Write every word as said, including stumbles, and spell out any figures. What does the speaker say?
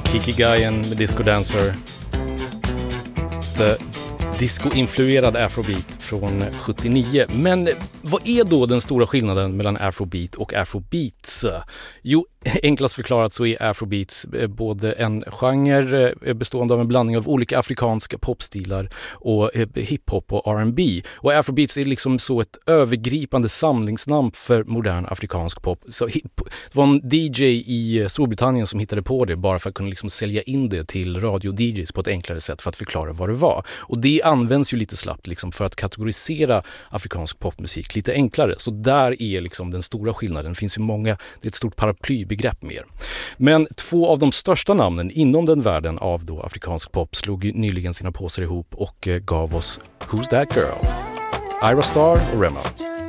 Kiki Guyen med Disco Dancer. The disco-influerad afrobeat från sjuttionio. Men vad är då den stora skillnaden mellan afrobeat och afrobeats? Jo, enklast förklarat så är afrobeats både en genre bestående av en blandning av olika afrikanska popstilar och hiphop och R and B. Och afrobeats är liksom så ett övergripande samlingsnamn för modern afrikansk pop. Så det var en D J i Storbritannien som hittade på det bara för att kunna liksom sälja in det till radio-D Js på ett enklare sätt för att förklara vad det var. Och det används ju lite slappt liksom för att kategorisera afrikansk popmusik lite enklare. Så där är liksom den stora skillnaden. Det finns ju många, det är ett stort paraplybegrepp mer. Men två av de största namnen inom den världen av då afrikansk pop slog nyligen sina påsar ihop och gav oss Who's That Girl? Ira Star och Rema.